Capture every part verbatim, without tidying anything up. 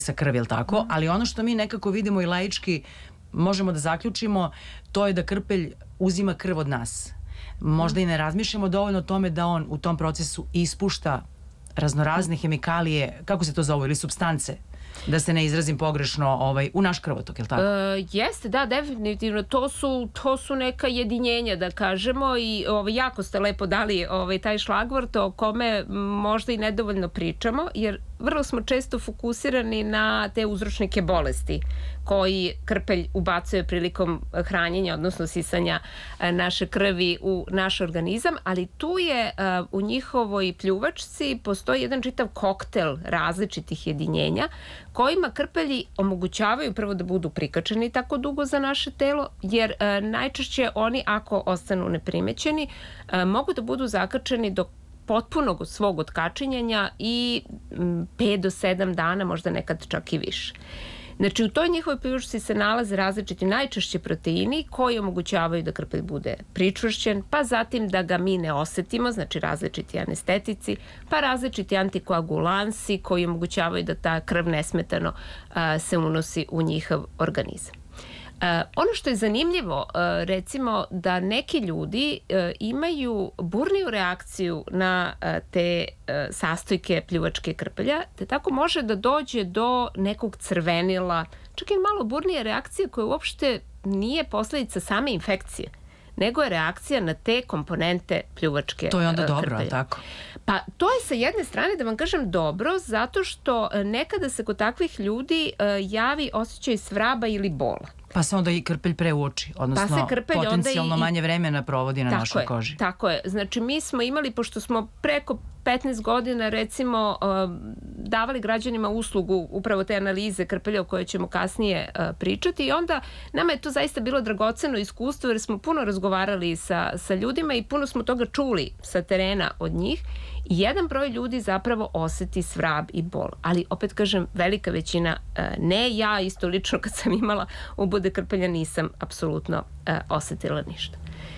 sa krvi, jel tako? Ali ono što mi nekako vidimo i laički možemo da zaključimo, to je da krpelj uzima krv od nas. Možda i ne razmišljamo dovoljno o tome da on u tom procesu ispušta raznorazne hemikalije, kako se to zove, ili supstance, da se ne izrazim pogrešno, ovaj, u naš krvotok, je li tako? E, jeste, da, definitivno. To su, to su neka jedinjenja, da kažemo, i ovaj, jako ste lepo dali ovaj, taj šlagvort o kome možda i nedovoljno pričamo, jer vrlo smo često fokusirani na te uzročnike bolesti koji krpelj ubacuje prilikom hranjenja, odnosno sisanja naše krvi u naš organizam, ali tu je u njihovoj pljuvačci postoji jedan čitav koktel različitih jedinjenja kojima krpelji omogućavaju prvo da budu prikačeni tako dugo za naše telo, jer najčešće oni, ako ostanu neprimećeni, mogu da budu zakačeni do potpunog svog otkačinjanja i pet do sedam dana, možda nekad čak i više. Znači, u toj njihovoj pljuvačci se nalaze različiti najčešće proteini koji omogućavaju da krpelj bude pričvršćen, pa zatim da ga mi ne osetimo, znači različiti anestetici, pa različiti antikoagulansi koji omogućavaju da ta krv nesmetano a, se unosi u njihov organizam. Uh, ono što je zanimljivo, uh, recimo da neki ljudi uh, imaju burniju reakciju na uh, te uh, sastojke pljuvačke krpelja, te tako može da dođe do nekog crvenila, čak i malo burnije reakcije koja uopšte nije posledica same infekcije, nego je reakcija na te komponente pljuvačke krpelja. To je onda dobro, ali tako? Pa to je sa jedne strane, da vam kažem, dobro, zato što nekada se kod takvih ljudi uh, javi osjećaj svraba ili bola. Pa se onda i krpelj preuoči, odnosno pa potencijalno i, manje vremena provodi na našoj je, koži. Tako je. Znači mi smo imali, pošto smo preko petnaest godina recimo davali građanima uslugu upravo te analize krpelja o kojoj ćemo kasnije pričati, i onda nama je to zaista bilo dragoceno iskustvo jer smo puno razgovarali sa, sa ljudima i puno smo toga čuli sa terena od njih. I jedan broj ljudi zapravo oseti svrab i bol. Ali opet kažem, velika većina ne. Ja isto lično kad sam imala ubude krpelja nisam apsolutno osetila ništa.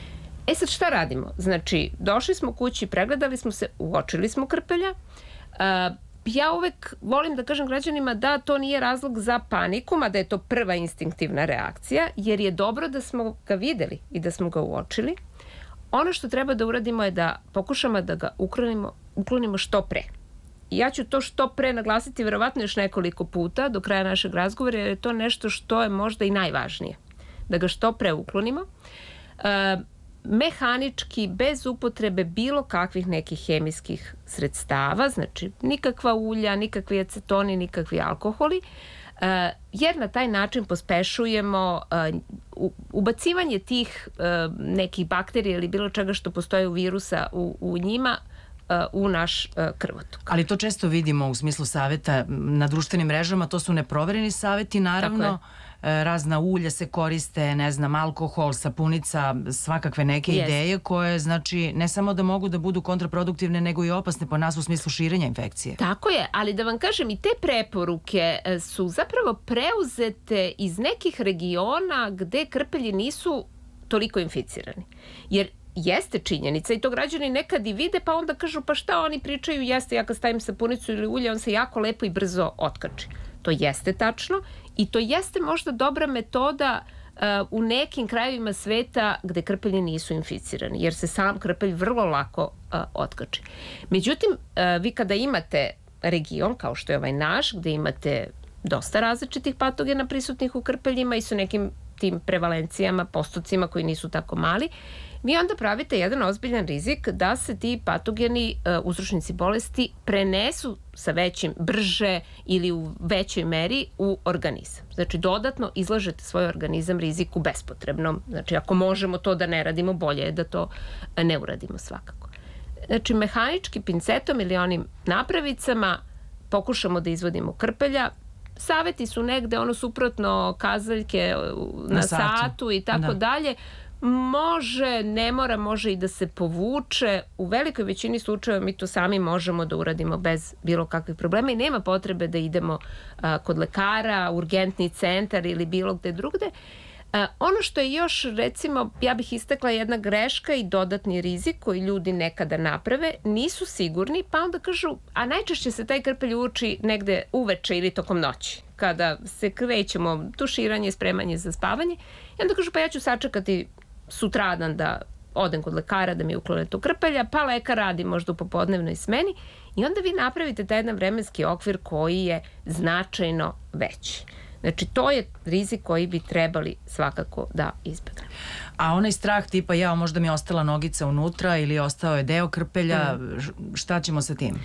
E sad šta radimo? Znači, došli smo kući, pregledali smo se, uočili smo krpelja. Ja uvek volim da kažem građanima da to nije razlog za paniku, mada je to prva instinktivna reakcija, jer je dobro da smo ga videli i da smo ga uočili. Ono što treba da uradimo je da pokušamo da ga uklonimo, uklonimo što pre. I ja ću to što pre naglasiti verovatno još nekoliko puta do kraja našeg razgovora, jer je to nešto što je možda i najvažnije. Da ga što pre uklonimo. E, mehanički, bez upotrebe bilo kakvih nekih hemijskih sredstava, znači nikakva ulja, nikakvi acetoni, nikakvi alkoholi, Uh, jer na taj način pospešujemo uh, ubacivanje tih uh, nekih bakterija ili bilo čega što postoje u virusa u, u njima uh, u naš uh, krvotok. Ali to često vidimo u smislu saveta na društvenim mrežama, to su neprovereni saveti, naravno. Razna ulja se koriste, ne znam, alkohol, sapunica, svakakve neke yes. ideje koje, znači, ne samo da mogu da budu kontraproduktivne, nego i opasne po nas u smislu širenja infekcije. Tako je, ali da vam kažem, i te preporuke su zapravo preuzete iz nekih regiona gde krpelji nisu toliko inficirani. Jer jeste činjenica i to građani nekad i vide, pa onda kažu, pa šta oni pričaju, jeste, ja kad stavim sapunicu ili ulje, on se jako lepo i brzo otkači. To jeste tačno i to jeste možda dobra metoda uh, u nekim krajevima sveta gde krpelji nisu inficirani, jer se sam krpelj vrlo lako uh, otkači. Međutim, uh, vi kada imate region, kao što je ovaj naš, gde imate dosta različitih patogena prisutnih u krpeljima i su nekim tim prevalencijama, postocima koji nisu tako mali, vi onda pravite jedan ozbiljan rizik da se ti patogeni uh, uzročnici bolesti prenesu sa većim, brže ili u većoj meri u organizam. Znači, dodatno izlažete svoj organizam riziku bespotrebnom. Znači, ako možemo to da ne radimo, bolje je da to ne uradimo svakako. Znači, mehanički pincetom ili onim napravicama pokušamo da izvodimo krpelja. Saveti su negde ono suprotno kazaljke na, na satu. satu i tako da. dalje. Može, ne mora, može i da se povuče. U velikoj većini slučajeva mi to sami možemo da uradimo bez bilo kakvih problema i nema potrebe da idemo a, kod lekara, urgentni centar ili bilo gde drugde. Ono što je još, recimo, ja bih istakla jedna greška i dodatni rizik koji ljudi nekada naprave, nisu sigurni, pa onda kažu, a najčešće se taj krpelj uči negde uveče ili tokom noći, kada se krećemo, tuširanje, spremanje za spavanje, i onda kažu, pa ja ću sačekati sutradan da odem kod lekara da mi uklone to krpelja, pa lekar radi možda u popodnevnoj smeni i onda vi napravite taj jedan vremenski okvir koji je značajno veći. Znači, to je rizik koji bi trebali svakako da izbegnemo. A onaj strah tipa, ja, možda mi je ostala nogica unutra ili ostao je deo krpelja, mm. šta ćemo sa tim?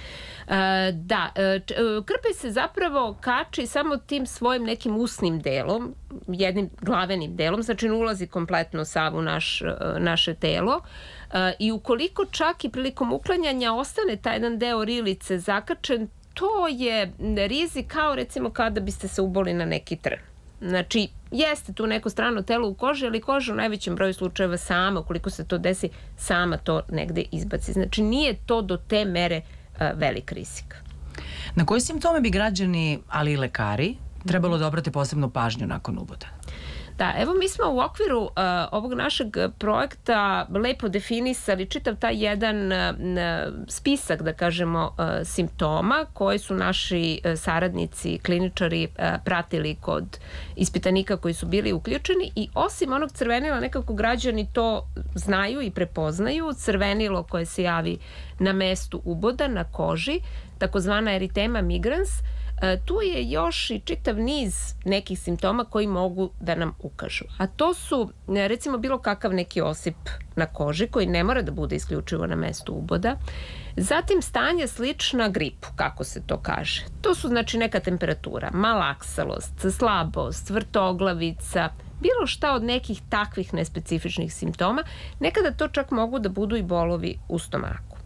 E, da, e, krpelj se zapravo kači samo tim svojim nekim usnim delom, jednim glavenim delom, znači ne ulazi kompletno sav u naš, naše telo. E, I ukoliko čak i prilikom uklanjanja ostane taj jedan deo rilice zakačen, to je rizik kao recimo kada biste se uboli na neki trn. Znači, jeste tu neko strano telo u koži, ali koža u najvećem broju slučajeva sama, ukoliko se to desi, sama to negde izbaci. Znači, nije to do te mere uh, velik rizik. Na koje simptome bi građani, ali i lekari, trebalo da obrate posebnu pažnju nakon uboda? Da, evo mi smo u okviru uh, ovog našeg projekta lepo definisali čitav taj jedan uh, spisak, da kažemo, uh, simptoma koje su naši uh, saradnici, kliničari uh, pratili kod ispitanika koji su bili uključeni i osim onog crvenila nekako građani to znaju i prepoznaju, crvenilo koje se javi na mestu uboda, na koži, takozvana eritema migrans. Tu je još i čitav niz nekih simptoma koji mogu da nam ukažu. A to su, recimo, bilo kakav neki osip na koži koji ne mora da bude isključivo na mestu uboda. Zatim stanje slična gripu, kako se to kaže. To su, znači, neka temperatura, malaksalost, slabost, vrtoglavica, bilo šta od nekih takvih nespecifičnih simptoma. Nekada to čak mogu da budu i bolovi u stomaku.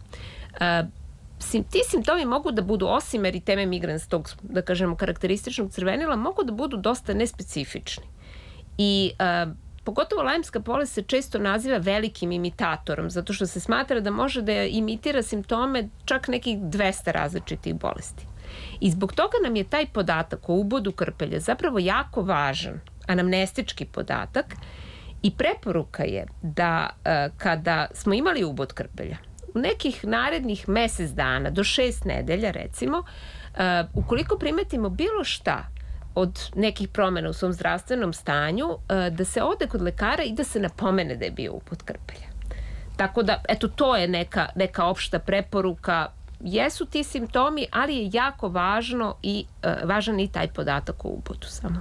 Ti simptomi mogu da budu, osim eriteme migrans, tog, da kažemo, karakterističnog crvenila, mogu da budu dosta nespecifični. I a, pogotovo lajmska bolest se često naziva velikim imitatorom, zato što se smatra da može da imitira simptome čak nekih dvesta različitih bolesti. I zbog toga nam je taj podatak o ubodu krpelja zapravo jako važan, anamnestički podatak, i preporuka je da a, kada smo imali ubod krpelja, u nekih narednih mesec dana, do šest nedelja recimo, uh, ukoliko primetimo bilo šta od nekih promjena u svom zdravstvenom stanju, uh, da se ode kod lekara i da se napomene da je bio ubod krpelja. Tako da, eto, to je neka, neka opšta preporuka. Jesu ti simptomi, ali je jako važno i uh, važan i taj podatak o ubodu samo.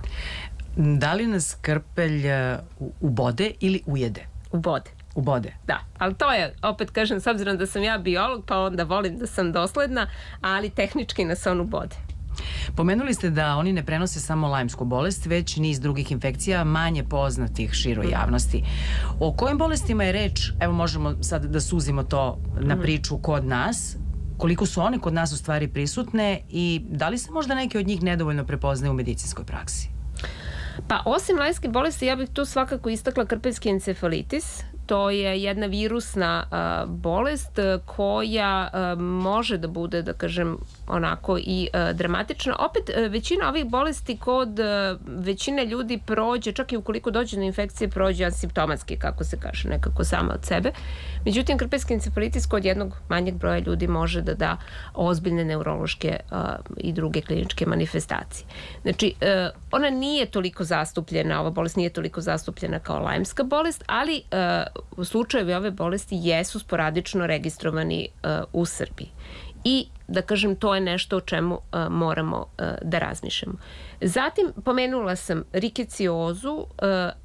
Da li nas krpelj uh, ubode ili ujede? Ubode. Ubode. Da, ali to je, opet kažem, s obzirom da sam ja biolog, pa onda volim da sam dosledna, ali tehnički nas on ubode. Pomenuli ste da oni ne prenose samo lajmsku bolest, već niz drugih infekcija manje poznatih široj javnosti. O kojim bolestima je reč? Evo, možemo sad da suzimo to na priču kod nas. Koliko su one kod nas u stvari prisutne i da li se možda neke od njih nedovoljno prepoznaju u medicinskoj praksi? Pa, osim lajmske bolesti, ja bih tu svakako istakla krpeljski encefalitis. To je jedna virusna a, bolest koja a, može da bude, da kažem, onako i a, dramatična. Opet, a, većina ovih bolesti kod a, većine ljudi prođe, čak i ukoliko dođe do infekcije, prođe asimptomatski, kako se kaže, nekako sama od sebe. Međutim, krpeljski encefalitis kod jednog manjeg broja ljudi može da da ozbiljne neurološke a, i druge kliničke manifestacije. Znači, a, ona nije toliko zastupljena, ova bolest nije toliko zastupljena kao lajmska bolest, ali a, slučajevi ove bolesti jesu sporadično registrovani uh, u Srbiji. I, da kažem, to je nešto o čemu uh, moramo uh, da razmišljamo. Zatim, pomenula sam rikeciozu, uh,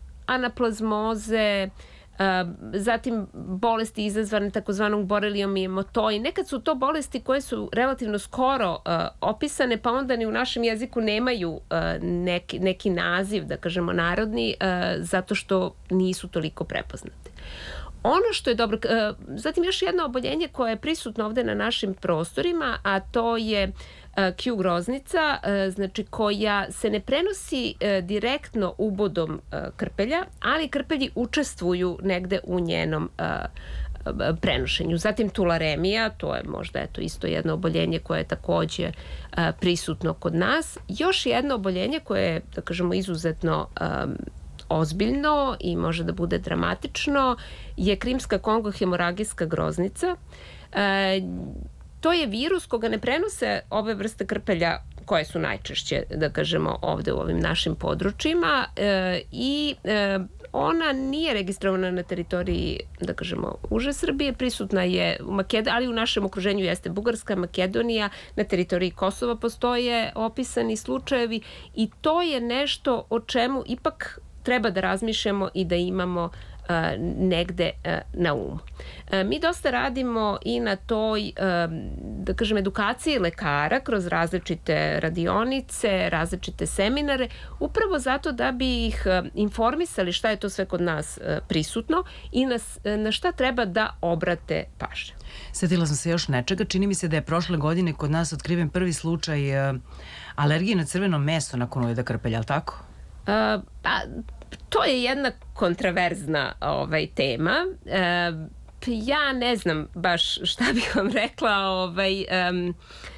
anaplazmoze, uh, zatim bolesti izazvane takozvanog borelijom i motoji. Nekad su to bolesti koje su relativno skoro uh, opisane, pa onda ni u našem jeziku nemaju uh, neki, neki naziv, da kažemo, narodni, uh, zato što nisu toliko prepoznate. Ono što je dobro, uh, zatim još jedno oboljenje koje je prisutno ovde na našim prostorima, a to je uh, Q groznica, uh, znači koja se ne prenosi uh, direktno ubodom uh, krpelja, ali krpelji učestvuju negde u njenom uh, prenošenju. Zatim tularemija, to je možda eto isto jedno oboljenje koje je takođe a, prisutno kod nas. Još jedno oboljenje koje je, da kažemo, izuzetno a, ozbiljno i može da bude dramatično, je krimska kongohemoragijska groznica. E, to je virus koga ne prenose ove vrste krpelja koje su najčešće, da kažemo, ovde u ovim našim područjima e, i e, ona nije registrovana na teritoriji, da kažemo, uže Srbije, prisutna je u Makedoniji, ali u našem okruženju jeste Bugarska, Makedonija, na teritoriji Kosova postoje opisani slučajevi i to je nešto o čemu ipak treba da razmišljamo i da imamo negde na umu. Mi dosta radimo i na toj, da kažem, edukaciji lekara kroz različite radionice, različite seminare, upravo zato da bi ih informisali šta je to sve kod nas prisutno i na, na šta treba da obrate pažnju. Sjetila sam se još nečega. Čini mi se da je prošle godine kod nas otkriven prvi slučaj alergije na crveno meso nakon ujeda krpelja, ali tako? Pa... To je jedna kontraverzna ovaj, tema. E, ja ne znam baš šta bih vam rekla. Ovaj, um,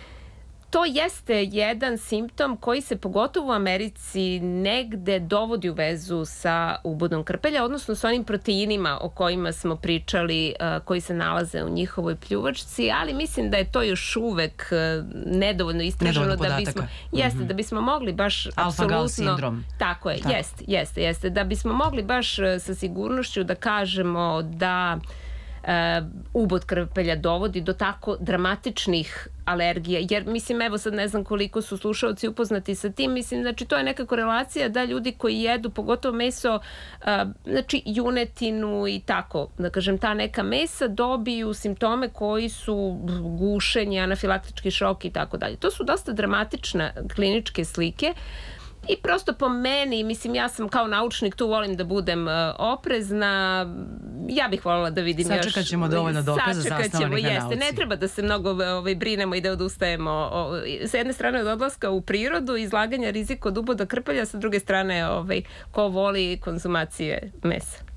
to jeste jedan simptom koji se pogotovo u Americi negde dovodi u vezu sa ubodom krpelja, odnosno sa onim proteinima o kojima smo pričali, uh, koji se nalaze u njihovoj pljuvačci, ali mislim da je to još uvek uh, nedovoljno istraženo da bismo, jeste, mm-hmm. da bismo mogli baš apsolutno, sindrom. Tako je, tako. jeste, jeste, jeste, da bismo mogli baš uh, sa sigurnošću da kažemo da Uh, ubod krpelja dovodi do tako dramatičnih alergija, jer mislim, evo sad ne znam koliko su slušalci upoznati sa tim, mislim, znači to je neka korelacija da ljudi koji jedu, pogotovo meso, uh, znači junetinu i tako, da kažem, ta neka mesa dobiju simptome koji su gušenje, anafilaktički šok i tako dalje. To su dosta dramatične kliničke slike. I prosto po meni, mislim, ja sam kao naučnik, tu volim da budem uh, oprezna, ja bih voljela da vidim Sačekat još... Sačekat ćemo dovoljno dokaza zasnovanih na nauci. Ne treba da se mnogo ovaj, brinemo i da odustajemo. O, sa jedne strane od odlaska u prirodu, izlaganja rizika od uboda krpelja, sa druge strane ovaj, ko voli konzumacije mesa.